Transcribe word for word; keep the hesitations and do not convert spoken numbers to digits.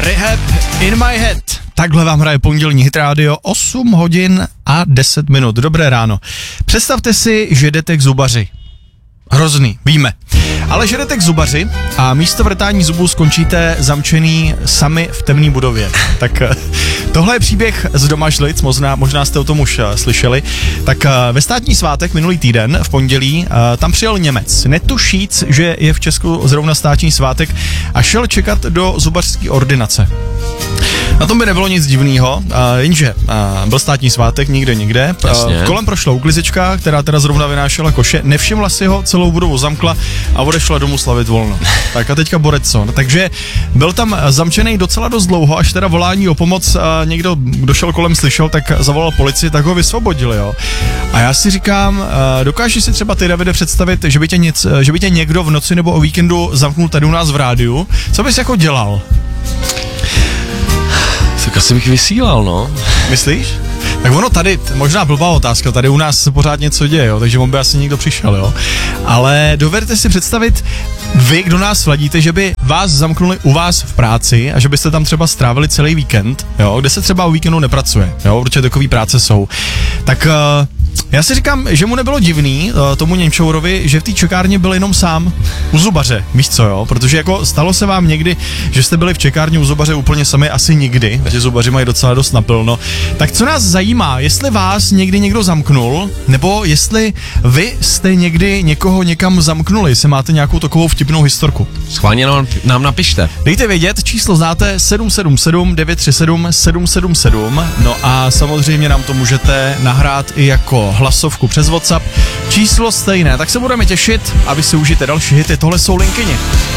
Rehab in my head. Takhle vám hraje pondělní Hit Radio, osm hodin a deset minut. Dobré ráno. Představte si, že jdete k zubaři. Hrozný, víme. Ale že jdete k zubaři a místo vrtání zubů skončíte zamčený sami v temné budově. Tak tohle je příběh z Domažlic, možná, možná jste o tom už slyšeli. Tak ve státní svátek minulý týden, v pondělí, tam přijel Němec, netušíc, že je v Česku zrovna státní svátek a šel čekat do zubařské ordinace. Na tom by nebylo nic divného, jenže byl státní svátek, nikde, nikde. Jasně. Kolem prošla uklizička, která teda zrovna vynášela koše, nevšimla si ho, celou budovu zamkla a odešla domů slavit volno. Tak a teďka borec co? Takže byl tam zamčený docela dost dlouho, až teda volání o pomoc a někdo došel kolem, slyšel, tak zavolal policii, tak ho vysvobodili, jo. A já si říkám, dokážeš si třeba ty, Davide, představit, že by tě, nic, že by tě někdo v noci nebo o víkendu zamknul tady u nás v rádiu? Co bys jako dělal? Tak asi bych vysílal, no. Myslíš? Tak ono tady, možná blbá otázka, tady u nás se pořád něco děje, jo, takže on by asi někdo přišel, jo. Ale dovedete si představit, vy, kdo nás vladíte, že by vás zamknuli u vás v práci a že byste tam třeba strávili celý víkend, jo, kde se třeba o víkendu nepracuje, jo, protože takový práce jsou. Tak uh, já si říkám, že mu nebylo divný, uh, tomu Němčourovi, že v té čekárně byl jenom sám u zubaře, víš co, jo, protože jako stalo se vám někdy, že jste byli v čekárně u zubaře úplně sami, asi nikdy, protože zubaři mají docela dost naplno. Tak co nás zajímá, jestli vás někdy někdo zamknul, nebo jestli vy jste někdy někoho někam zamknuli, jestli máte nějakou takovou vtipnou historku. Schválně nám, nám napište. Dejte vědět, číslo znáte sedm sedm sedm devět tři sedm sedm sedm sedm, no a samozřejmě nám to můžete nahrát i jako hlasovku přes WhatsApp. Číslo stejné, tak se budeme těšit a vy si užijte další hity, tohle jsou Linkyni.